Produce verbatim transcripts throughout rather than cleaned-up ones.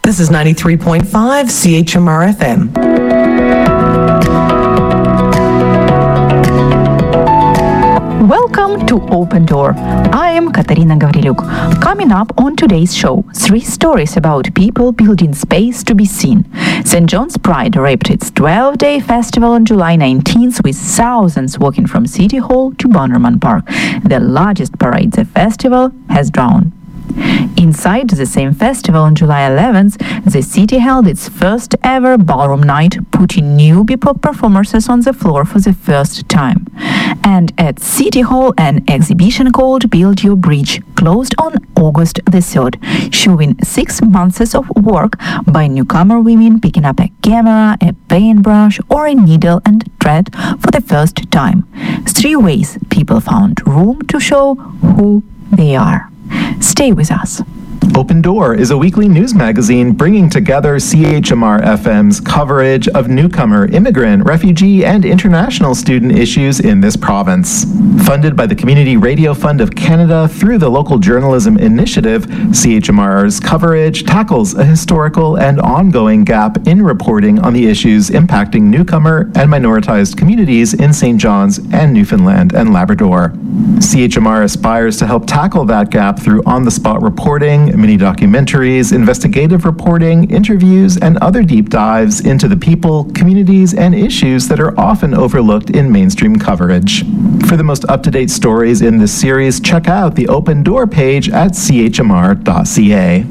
This is ninety-three point five C H M R F M. Welcome to Open Door. I am Katarina Gavrilyuk. Coming up on today's show, three stories about people building space to be seen. Saint John's Pride wrapped its twelve-day festival on July nineteenth with thousands walking from City Hall to Bannerman Park, the largest parade the festival has drawn. Inside the same festival on July eleventh, the city held its first ever ballroom night, putting new B I P O C performances on the floor for the first time. And at City Hall, an exhibition called Build Your Bridge closed on August the third, showing six months of work by newcomer women picking up a camera, a paintbrush, or a needle and thread for the first time. Three ways people found room to show who they are. Stay with us. Open Door is a weekly news magazine bringing together C H M R F M's coverage of newcomer, immigrant, refugee, and international student issues in this province. Funded by the Community Radio Fund of Canada through the Local Journalism Initiative, C H M R's coverage tackles a historical and ongoing gap in reporting on the issues impacting newcomer and minoritized communities in Saint John's and Newfoundland and Labrador. C H M R aspires to help tackle that gap through on-the-spot reporting, mini-documentaries, investigative reporting, interviews, and other deep dives into the people, communities, and issues that are often overlooked in mainstream coverage. For the most up-to-date stories in this series, check out the Open Door page at c h m r dot c a.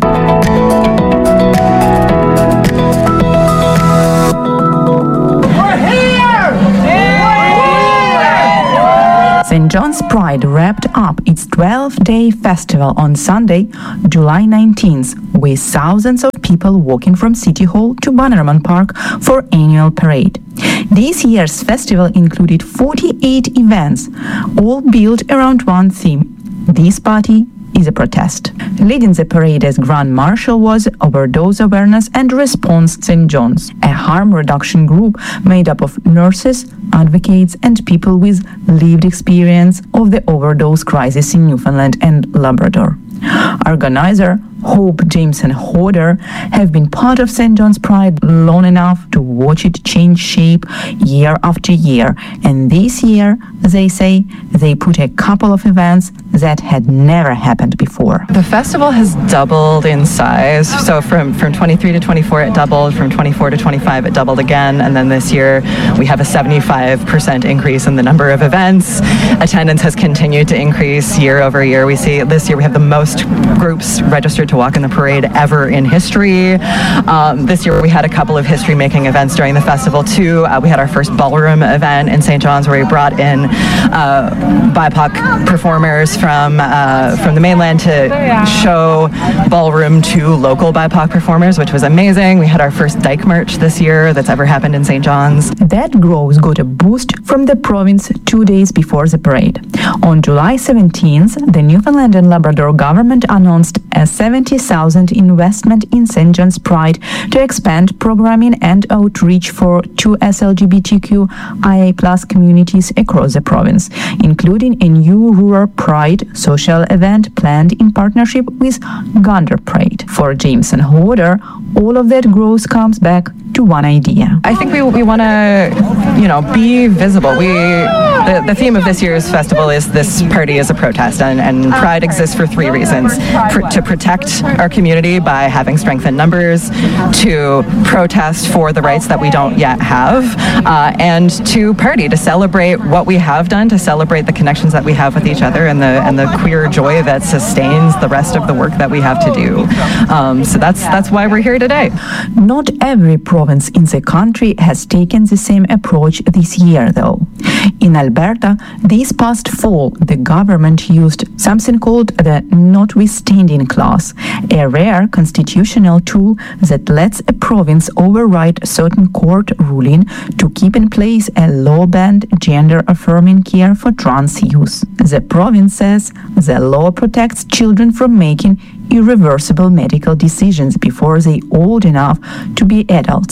Saint John's Pride wrapped up its twelve-day festival on Sunday, July nineteenth, with thousands of people walking from City Hall to Bannerman Park for annual parade. This year's festival included forty-eight events, all built around one theme: this party is a protest. Leading the parade as Grand Marshal was Overdose Awareness and Response Saint John's, a harm reduction group made up of nurses, advocates, and people with lived experience of the overdose crisis in Newfoundland and Labrador. Organizer Hope Jameson Hodder have been part of Saint John's Pride long enough to watch it change shape year after year, and this year, they say, they put a couple of events that had never happened before. The festival has doubled in size, so from, from twenty-three to twenty-four it doubled, from twenty-four to twenty-five it doubled again, and then this year we have a seventy-five percent increase in the number of events. Attendance has continued to increase year over year. We see this year we have the most groups registered to walk in the parade ever in history. Um, this year we had a couple of history-making events during the festival too. Uh, we had our first ballroom event in Saint John's where we brought in uh, B I P O C performers from uh, from the mainland to show ballroom to local B I P O C performers, which was amazing. We had our first Dyke March this year that's ever happened in Saint John's. That growth got a boost from the province two days before the parade. On July seventeenth, the Newfoundland and Labrador government announced a seventy thousand investment in Saint John's Pride to expand programming and outreach for two S L G B T Q I A plus communities across the province, including a new Rural Pride social event planned in partnership with Gander Pride. For Jameson Hodder, all of that growth comes back to one idea. I think we, we want to, you know, be visible. We the, the theme of this year's festival is this party is a protest, and, and Pride exists for three reasons: Pr- to protect our community by having strength in numbers, to protest for the rights that we don't yet have, uh, and to party, to celebrate what we have done, to celebrate the connections that we have with each other, and the and the queer joy that sustains the rest of the work that we have to do. Um, so that's that's why we're here today. Not every province in the country has taken the same approach this year, though. In Alberta, this past fall, the government used something called the notwithstanding clause, a rare constitutional tool that lets a province override a certain court ruling to keep in place a law-banned gender-affirming care for trans youth. The province says the law protects children from making irreversible medical decisions before they're old enough to be adults.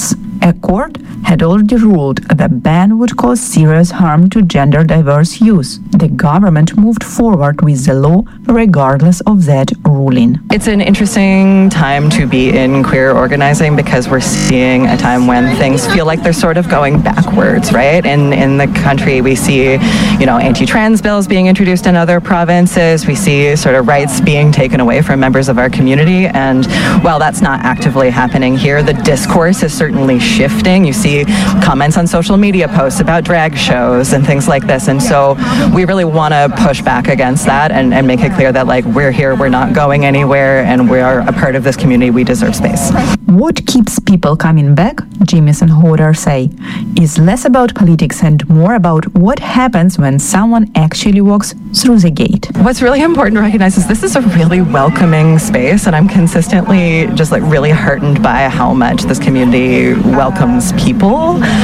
A court had already ruled the ban would cause serious harm to gender-diverse youth. The government moved forward with the law regardless of that ruling. It's an interesting time to be in queer organizing because we're seeing a time when things feel like they're sort of going backwards, right? In in the country, we see, you know, anti-trans bills being introduced in other provinces. We see sort of rights being taken away from members of our community. And while that's not actively happening here, the discourse is certainly shifting. You see comments on social media posts about drag shows and things like this. And so we really want to push back against that and, and make it clear that, like, we're here, we're not going anywhere, and we are a part of this community. We deserve space. What keeps people coming back, Jamieson Hodder say, is less about politics and more about what happens when someone actually walks through the gate. What's really important to recognize is this is a really welcoming space, and I'm consistently just like really heartened by how much this community welcomes people.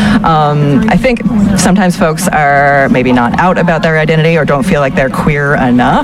Um, I think sometimes folks are maybe not out about their identity or don't feel like they're queer enough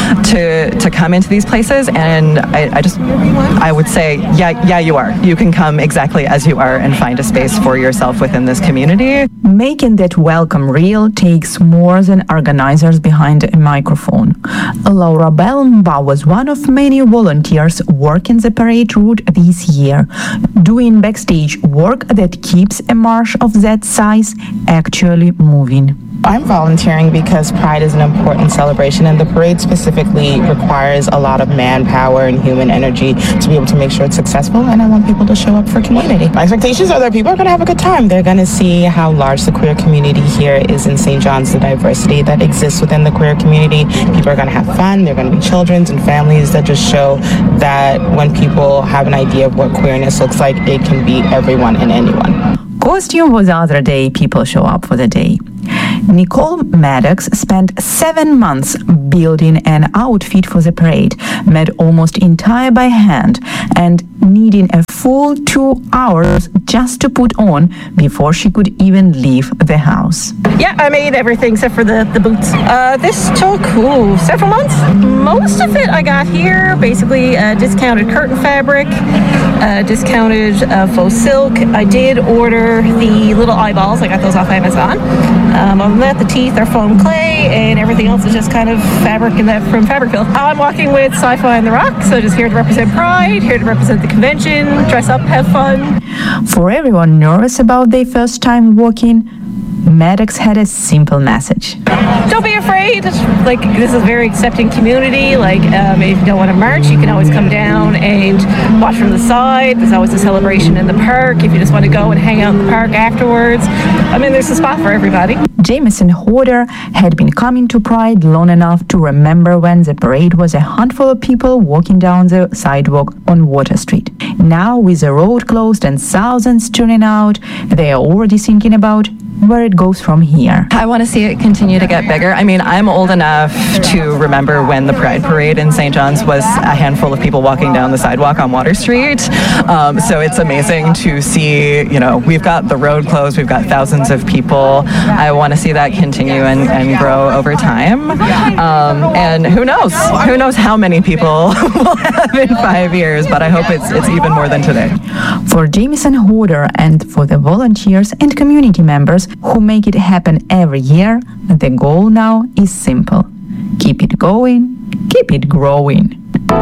to to come into these places, and I, I just I would say yeah yeah you are. You can come exactly as you are and find a space for yourself within this community. Making that welcome real takes more than organizers behind a microphone. Laura Belmba was one of many volunteers working the parade route this year, doing backstage work that keeps a march of that size actually moving. I'm volunteering because Pride is an important celebration, and the parade specifically requires a lot of manpower and human energy to be able to make sure it's successful, and I want people to show up for community. My expectations are that people are going to have a good time. They're going to see how large the queer community here is in Saint John's, the diversity that exists within the queer community. People are going to have fun. They're going to be children and families that just show that when people have an idea of what queerness looks like, it can be everyone and anyone. Costume was the other day people show up for the day. Nicole Maddox spent seven months building an outfit for the parade, made almost entire by hand, and needing a full two hours just to put on before she could even leave the house. Yeah, I made everything except for the, the boots. Uh, this took, ooh, several months. Most of it I got here, basically uh, discounted curtain fabric, uh, discounted uh, faux silk. I did order the little eyeballs. I got those off Amazon. Um, other than that, the teeth are foam clay, and everything else is just kind of fabric in that from Fabricville. I'm walking with Sci-Fi and The Rock, so just here to represent Pride, here to represent the convention, dress up, have fun. For everyone nervous about their first time walking, Maddox had a simple message. Don't be afraid. Like, this is a very accepting community. Like, um, if you don't want to march, you can always come down and watch from the side. There's always a celebration in the park. If you just want to go and hang out in the park afterwards, I mean, there's a spot for everybody. Jamieson Hodder had been coming to Pride long enough to remember when the parade was a handful of people walking down the sidewalk on Water Street. Now, with the road closed and thousands turning out, they are already thinking about where it goes from here. I want to see it continue to get bigger. I mean, I'm old enough to remember when the Pride Parade in Saint John's was a handful of people walking down the sidewalk on Water Street. Um, so it's amazing to see, you know, we've got the road closed, we've got thousands of people. I want to see that continue and, and grow over time. Um, and who knows? Who knows how many people we'll have in five years, but I hope it's, it's even more than today. For Jamieson Hodder and for the volunteers and community members who make it happen every year, the goal now is simple. Keep it going, keep it growing.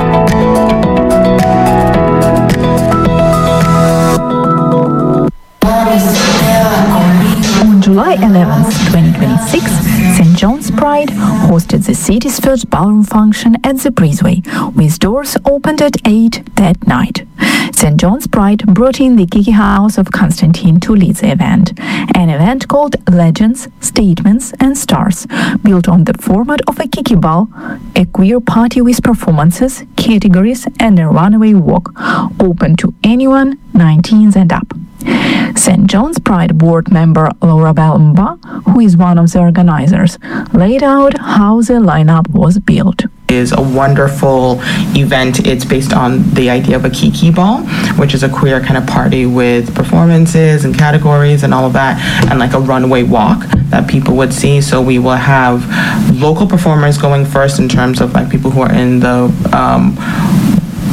On July eleventh, twenty twenty-six, Saint John's Pride hosted the city's first ballroom function at the Breezeway, with doors opened at eight that night. Saint John's Pride brought in the Kiki House of Constantine to lead the event, an event called Legends, Statements and Stars, built on the format of a Kiki Ball, a queer party with performances, categories and a runaway walk, open to anyone nineteen and up. Saint John's Pride board member Laura Belmba, who is one of the organizers, laid out how the lineup was built. Is a wonderful event. It's based on the idea of a Kiki Ball, which is a queer kind of party with performances and categories and all of that, and like a runway walk that people would see. So we will have local performers going first in terms of like people who are in the um,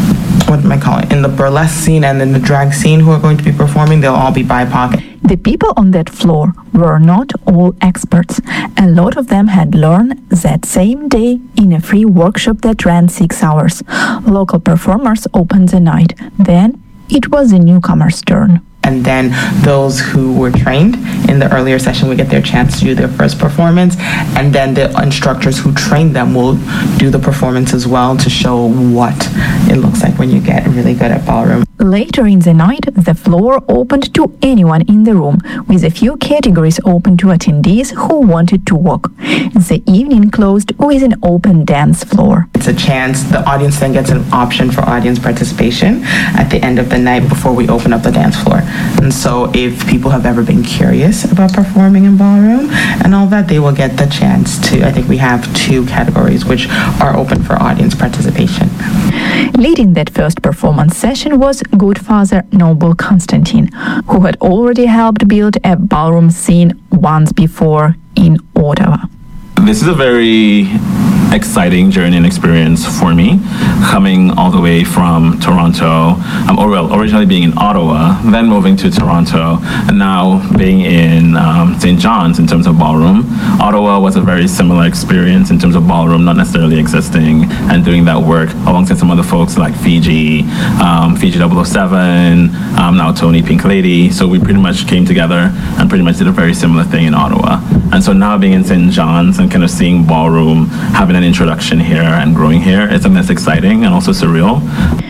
what am I calling it, in the burlesque scene and in the drag scene who are going to be performing, they'll all be B I P O C. The people on that floor were not all experts. A lot of them had learned that same day in a free workshop that ran six hours. Local performers opened the night. Then it was the newcomers' turn. And then those who were trained in the earlier session would get their chance to do their first performance. And then the instructors who trained them will do the performance as well to show what it looks like when you get really good at ballroom. Later in the night, the floor opened to anyone in the room, with a few categories open to attendees who wanted to walk. The evening closed with an open dance floor. It's a chance, the audience then gets an option for audience participation at the end of the night before we open up the dance floor. And so if people have ever been curious about performing in ballroom and all that, they will get the chance to, I think we have two categories which are open for audience participation. Leading that first performance session was Godfather Noble Constantine, who had already helped build a ballroom scene once before in Ottawa. This is a very exciting journey and experience for me, coming all the way from Toronto, um, or well, originally being in Ottawa, then moving to Toronto, and now being in um, Saint John's in terms of ballroom. Ottawa was a very similar experience in terms of ballroom, not necessarily existing, and doing that work alongside some other folks like Fiji, um, Fiji double oh seven, um, now Tony Pink Lady. So we pretty much came together and pretty much did a very similar thing in Ottawa. And so now being in Saint John's and kind of seeing ballroom, having an introduction here and growing here, it's something that's exciting and also surreal.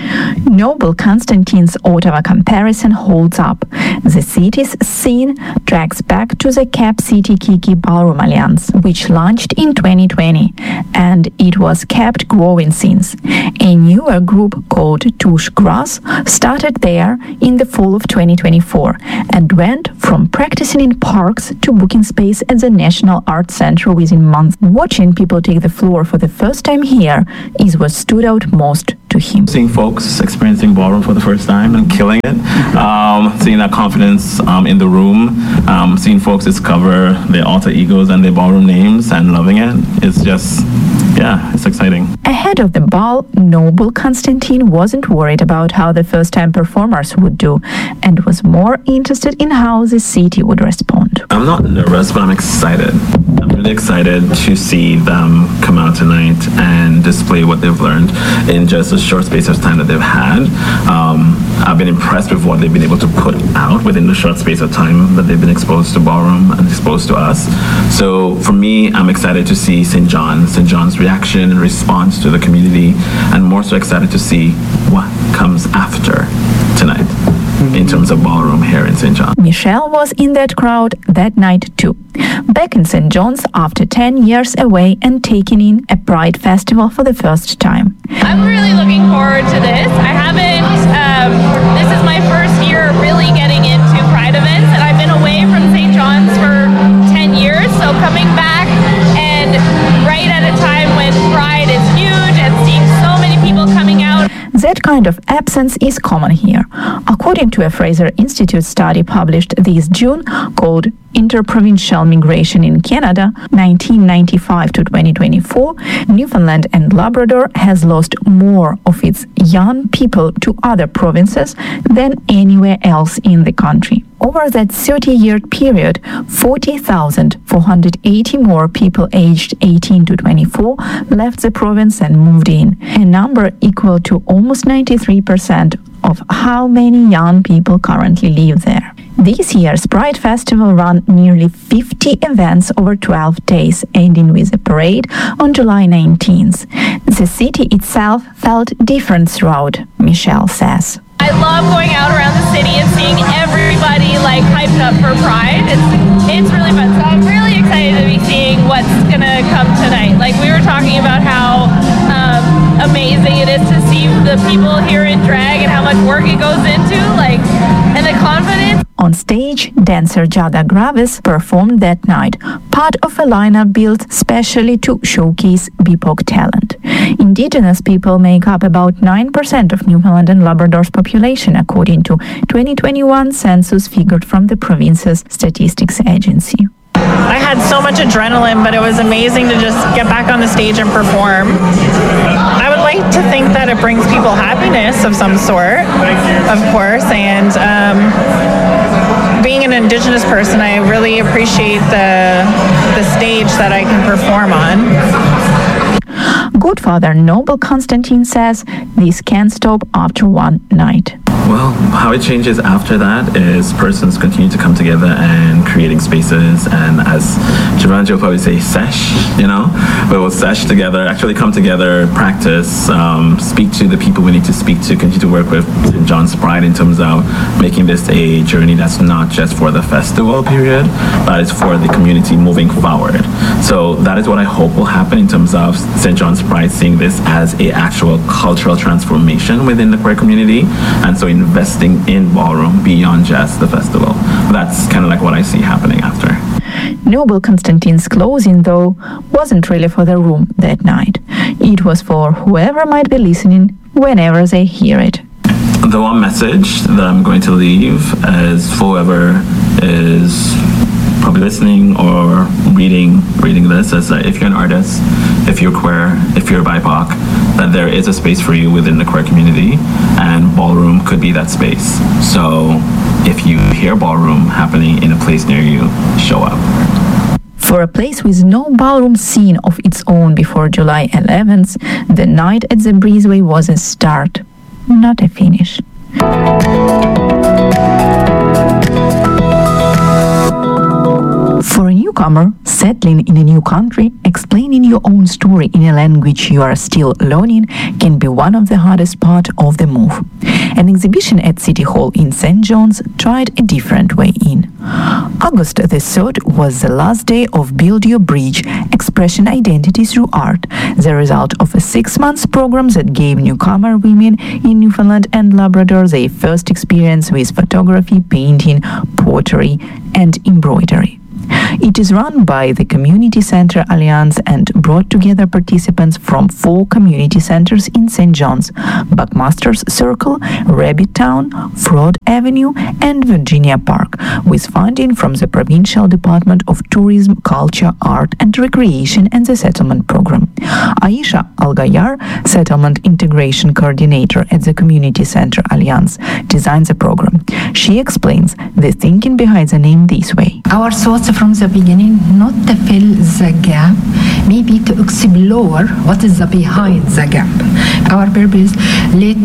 Noble Constantine's Ottawa comparison holds up. The city's scene tracks back to the Cap City Kiki Ballroom Alliance, which launched in twenty twenty, and it was kept growing since. A newer group called Touche Grass started there in the fall of twenty twenty-four and went from practicing in parks to booking space at the National Arts Centre within months. Watching people take the floor for the first time here is what stood out most to him. Seeing folks experiencing ballroom for the first time and killing it, um, seeing that confidence um, in the room, um, seeing folks discover their alter egos and their ballroom names and loving it, it's just, yeah, it's exciting. Ahead of the ball, Noble Constantine wasn't worried about how the first-time performers would do and was more interested in how the city would respond. I'm not nervous, but I'm excited. I'm really excited to see them come out tonight and display what they've learned in just a short space of time that they've had. Um, I've been impressed with what they've been able to put out within the short space of time that they've been exposed to ballroom and exposed to us. So for me, I'm excited to see Saint John's, Saint John's reaction and response to the community, and more so excited to see what comes after tonight in terms of ballroom here in Saint John's. Michelle was in that crowd that night too. Back in Saint John's after ten years away and taking in a Pride Festival for the first time. I'm really looking forward to this. I haven't, um, this is my first year really getting into Pride events, and I've been away from Saint John's for ten years, so coming back and right at a time when Pride is huge and seeing so many people coming out. That kind of absence is common here. According to a Fraser Institute study published this June called Interprovincial Migration in Canada, nineteen ninety-five to twenty twenty-four, Newfoundland and Labrador has lost more of its young people to other provinces than anywhere else in the country. Over that thirty-year period, forty thousand four hundred eighty more people aged eighteen to twenty-four left the province and moved in, a number equal to almost ninety-three percent of how many young people currently live there. This year's Pride Festival ran nearly fifty events over twelve days, ending with a parade on July nineteenth. The city itself felt different throughout, Michelle says. I love going out around the city and seeing everybody like hyped up for Pride. It's it's really fun. So I'm really excited to be seeing what's gonna come tonight. Like we were talking about how um, amazing it is to see the people here in drag and how much work it goes into, like, and the confidence. On stage, dancer Jada Gravis performed that night, part of a lineup built specially to showcase B I P O C talent. Indigenous people make up about nine percent of Newfoundland and Labrador's population, according to twenty twenty-one census figured from the province's statistics agency. I had so much adrenaline, but it was amazing to just get back on the stage and perform. I would like to think that it brings people happiness of some sort, of course, and um, being an Indigenous person, I really appreciate the the stage that I can perform on. Good Father Noble Constantine says this can't stop after one night. Well, how it changes after that is persons continue to come together and creating spaces, and as Giovanni will probably say, sesh, you know, we will sesh together, actually come together, practice, um, speak to the people we need to speak to, continue to work with Saint John's Pride in terms of making this a journey that's not just for the festival period, but it's for the community moving forward. So that is what I hope will happen in terms of Saint John's Pride, seeing this as a actual cultural transformation within the queer community, and so investing in ballroom beyond just the festival. That's kind of like what I see happening after. Noble Constantine's closing, though, wasn't really for the room that night. It was for whoever might be listening whenever they hear it. The one message that I'm going to leave is for whoever is probably listening or reading reading this is that if you're an artist, if you're queer, if you're B I P O C, that there is a space for you within the queer community, and ballroom could be that space. So if you hear ballroom happening in a place near you, show up. For a place with no ballroom scene of its own before July eleventh, the night at the Breezeway was a start, not a finish. For a newcomer, settling in a new country, explaining your own story in a language you are still learning can be one of the hardest parts of the move. An exhibition at City Hall in Saint John's tried a different way in. August the third was the last day of Build Your Bridge, Expression Identity Through Art, the result of a six-month program that gave newcomer women in Newfoundland and Labrador their first experience with photography, painting, pottery, and embroidery. It is run by the Community Center Alliance and brought together participants from four community centers in Saint John's: Buckmasters Circle, Rabbit Town, Fraud Avenue, and Virginia Park, with funding from the Provincial Department of Tourism, Culture, Art and Recreation and the Settlement Program. Aisha Algayar, Settlement Integration Coordinator at the Community Center Alliance, designed the program. She explains the thinking behind the name this way. Our thoughts from the beginning, not to fill the gap, maybe to explore what is the behind the gap. Our purpose, let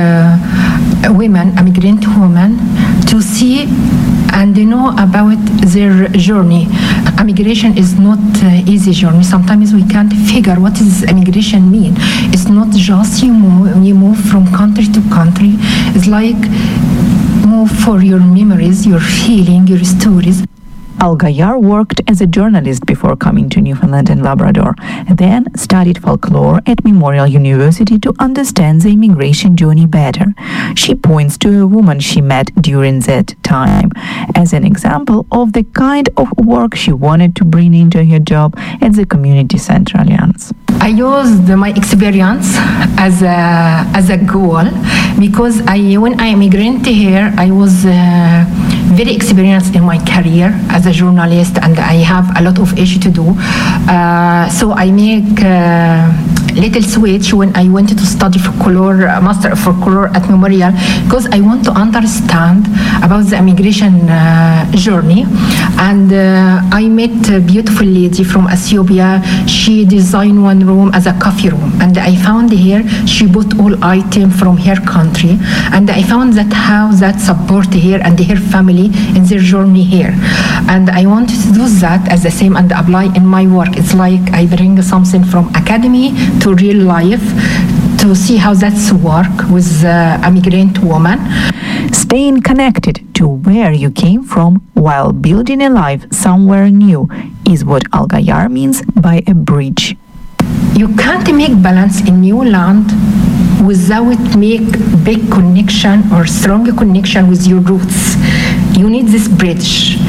uh, women, immigrant women, to see and know about their journey. Immigration is not uh, easy journey. Sometimes we can't figure what does immigration mean. It's not just you move, you move from country to country. It's like move for your memories, your feeling, your stories. Algayar worked as a journalist before coming to Newfoundland and Labrador, then studied folklore at Memorial University to understand the immigration journey better. She points to a woman she met during that time as an example of the kind of work she wanted to bring into her job at the Community Center Alliance. I used my experience as a as a goal because I when I immigrated here, I was uh, very experienced in my career as a journalist, and I have a lot of issues to do. Uh, so I make uh, little switch when I went to study folklore, master of folklore at Memorial, because I want to understand about the immigration uh, journey. And uh, I met a beautiful lady from Ethiopia. She designed one room as a coffee room, and I found here she bought all items from her country, and I found that how that support here and her family in their journey here. And I wanted to do that as the same and apply in my work. It's like I bring something from academy to real life to see how that's work with uh, immigrant woman. Staying connected to where you came from while building a life somewhere new is what Algayar means by a bridge. You can't make balance in new land without make big connection or strong connection with your roots. You need this bridge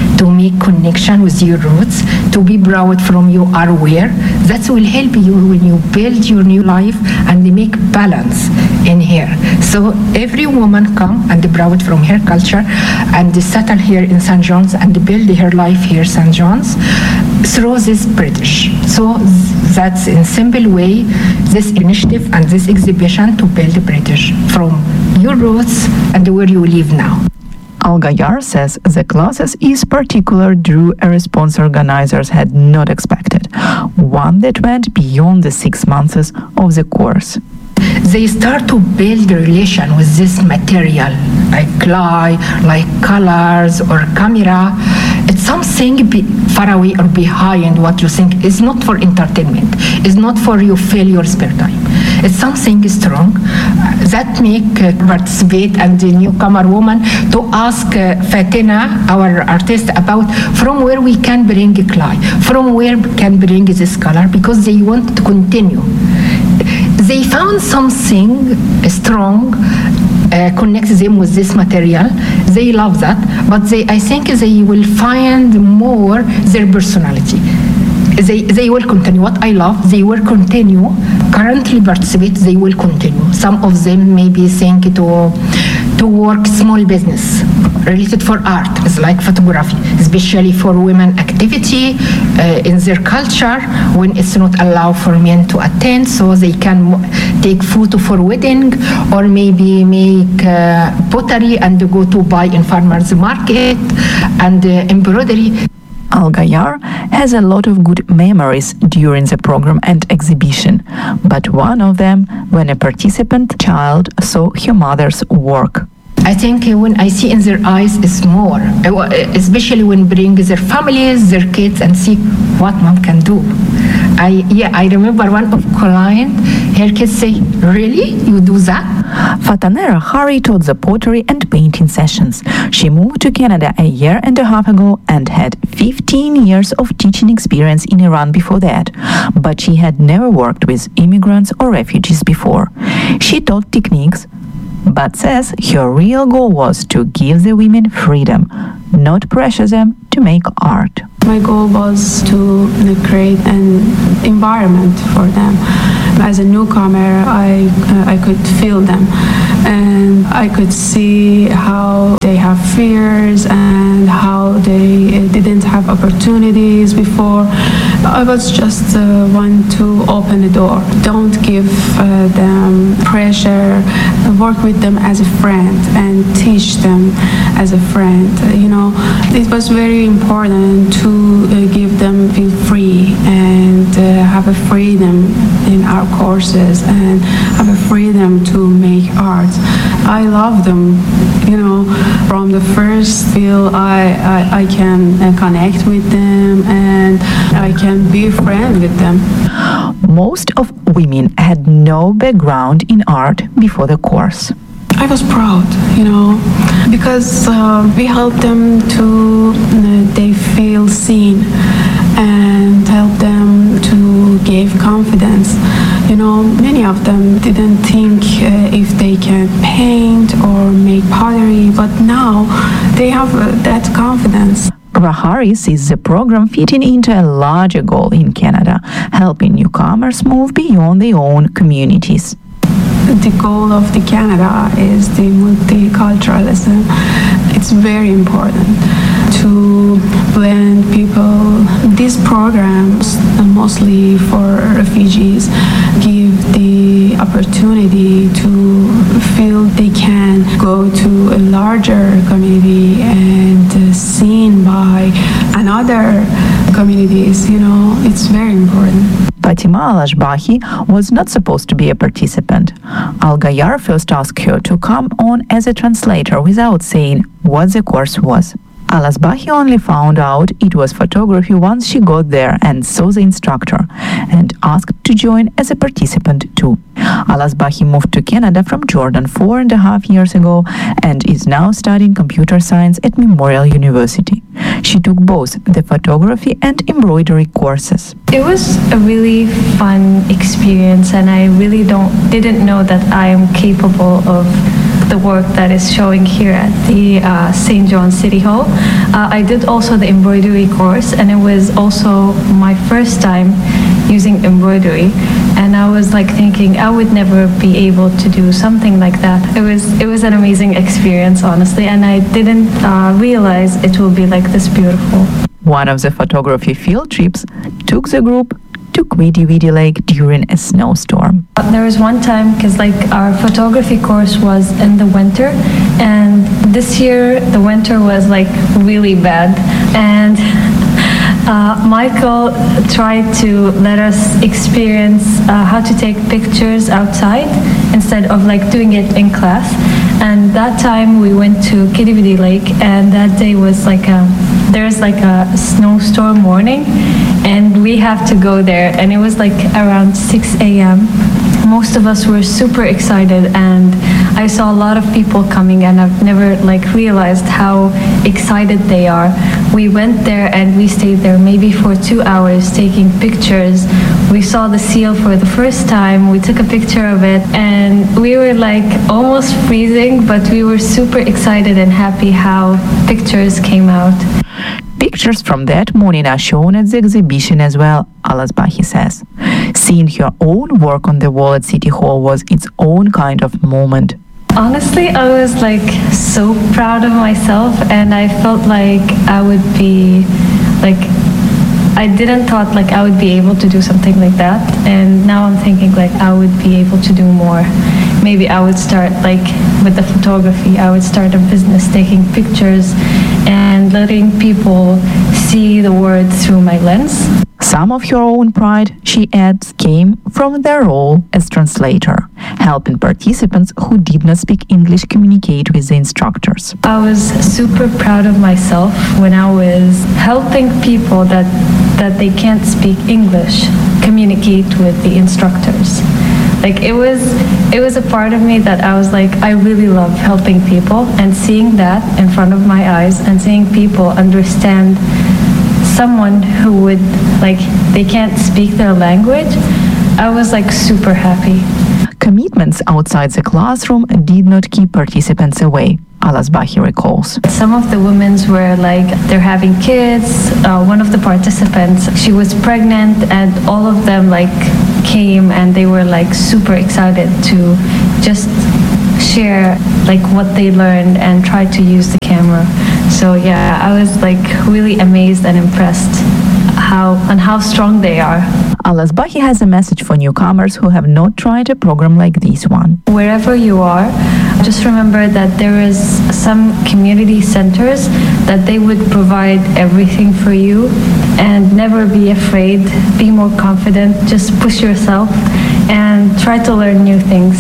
to make connection with your roots, to be proud from you are where. That will help you when you build your new life and make balance in here. So every woman come and proud from her culture and settle here in Saint John's and build her life here Saint John's through this British. So that's in simple way this initiative and this exhibition to build British from your roots and where you live now. Al-Ghayar says the classes is particular drew a response organizers had not expected, one that went beyond the six months of the course. They start to build a relation with this material, like clay, like colors or camera. It's something be far away or behind what you think. It's not for entertainment. It's not for you fill your spare time. It's something strong that make uh, participate and the newcomer woman to ask uh, Fatina, our artist, about from where we can bring clay, from where we can bring this color, because they want to continue. They found something strong, uh, connects them with this material. They love that, but they, I think they will find more their personality. They, they will continue. What I love, they will continue. Currently participate, they will continue. Some of them maybe think to, to work small business related for art. It's like photography, especially for women activity uh, in their culture when it's not allowed for men to attend, so they can take photo for wedding or maybe make uh, pottery and go to buy in farmers market and uh, embroidery. Al-Ghayar has a lot of good memories during the program and exhibition, but one of them when a participant child saw her mother's work. I think uh, when I see in their eyes is more, uh, especially when bring their families, their kids, and see what mom can do. I yeah, I remember one of client, her kids say, "Really, you do that?" Fataneh Rahari taught the pottery and painting sessions. She moved to Canada a year and a half ago and had fifteen years of teaching experience in Iran before that, but she had never worked with immigrants or refugees before. She taught techniques, but says her real goal was to give the women freedom, not pressure them to make art. My goal was to create an environment for them. As a newcomer, I, uh, I could feel them and I could see how they have fears and how they didn't have opportunities before. I was just uh, one to open the door. Don't give uh, them pressure. Work with them as a friend and teach them as a friend. You know, it was very important to uh, give them feel free and uh, have a freedom in our courses and have a freedom to make art. I love them, you know, from the first feel I, I, I can uh, connect with them and I can be a friend with them. Most of women had no background in art before the course. I was proud, you know, because uh, we help them to, uh, they feel seen and help them to give confidence. You know, many of them didn't think uh, if they can paint or make pottery, but now they have uh, that confidence. Rahari sees the program fitting into a larger goal in Canada, helping newcomers move beyond their own communities. The goal of the Canada is the multiculturalism. It's very important to blend people. These programs, mostly for refugees, give the opportunity to feel they can go to a larger community and uh, seen by another communities. You know, it's very important. Fatima Al-Ashbahi was not supposed to be a participant. Al-Ghayar first asked her to come on as a translator without saying what the course was. Al-Ashbahi only found out it was photography once she got there and saw the instructor, and asked to join as a participant too. Al-Ashbahi moved to Canada from Jordan four and a half years ago and is now studying computer science at Memorial University. She took both the photography and embroidery courses. It was a really fun experience, and I really don't didn't know that I am capable of the work that is showing here at the uh, Saint John City Hall. Uh, I did also the embroidery course, and it was also my first time using embroidery, and I was like thinking I would never be able to do something like that. It was it was an amazing experience, honestly, and I didn't uh, realize it will be like this beautiful. One of the photography field trips took the group to Quidi Vidi Lake during a snowstorm. There was one time, because like our photography course was in the winter, and this year the winter was like really bad, and Uh, Michael tried to let us experience uh, how to take pictures outside instead of like doing it in class. And that time we went to Quidi Vidi Lake, and that day was like a, there's like a snowstorm warning, and we have to go there, and it was like around six a.m. Most of us were super excited, and I saw a lot of people coming, and I've never like realized how excited they are. We went there and we stayed there maybe for two hours taking pictures. We saw the seal for the first time. We took a picture of it, and we were like almost freezing, but we were super excited and happy how pictures came out. Pictures from that morning are shown at the exhibition as well, Alasbahi says. Seeing her own work on the wall at City Hall was its own kind of moment. Honestly, I was like so proud of myself, and I felt like I would be like, I didn't thought like I would be able to do something like that, and now I'm thinking like I would be able to do more. Maybe I would start like with the photography, I would start a business taking pictures and letting people see the world through my lens. Some of her own pride, she adds, came from their role as translator, helping participants who did not speak English communicate with the instructors. I was super proud of myself when I was helping people that, that they can't speak English communicate with the instructors. Like it was, it was a part of me that I was like, I really love helping people, and seeing that in front of my eyes and seeing people understand someone who would, like, they can't speak their language, I was like super happy. Commitments outside the classroom did not keep participants away, Alasbahi recalls. Some of the women were like, they're having kids. Uh, one of the participants, she was pregnant, and all of them like came, and they were like super excited to just share like what they learned and try to use the camera. So yeah, I was like really amazed and impressed how and how strong they are. Alasbahi has a message for newcomers who have not tried a program like this one. Wherever you are, just remember that there is some community centers that they would provide everything for you, and never be afraid, be more confident, just push yourself and try to learn new things.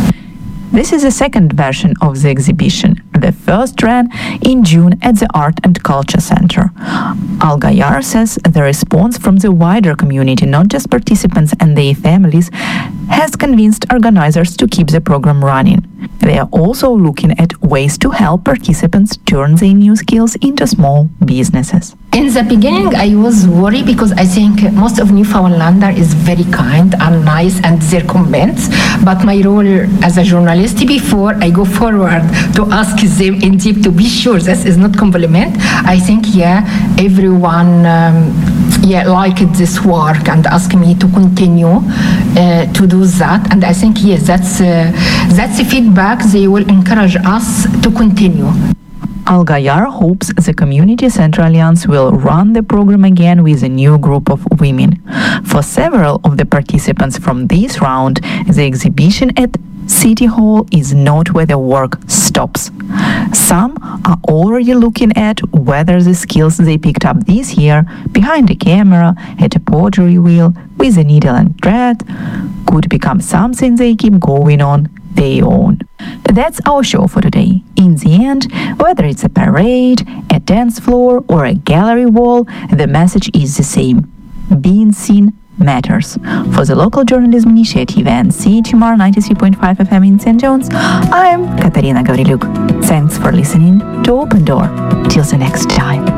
This is the second version of the exhibition. The first ran in June at the Art and Culture Center. Al Gayar says the response from the wider community, not just participants and their families, has convinced organizers to keep the program running. They are also looking at ways to help participants turn their new skills into small businesses. In the beginning, I was worried because I think most of Newfoundlander is very kind and nice and their comments. But my role as a journalist, before I go forward to ask them in deep to be sure this is not compliment, I think, yeah, everyone um, yeah, liked this work and asked me to continue uh, to do that. And I think, yes, that's, uh, that's the feedback. They will encourage us to continue. Al Gayar hopes the Community Center Alliance will run the program again with a new group of women. For several of the participants from this round, the exhibition at City Hall is not where the work stops. Some are already looking at whether the skills they picked up this year behind the camera, at a pottery wheel, with a needle and thread, could become something they keep going on their own. That's our show for today. In the end, whether it's a parade, a dance floor, or a gallery wall, the message is the same. Being seen matters. For the Local Journalism Initiative and C H M R ninety-three point five F M in Saint John's, I'm Katarina Gavriluk. Thanks for listening to Open Door. Till the next time.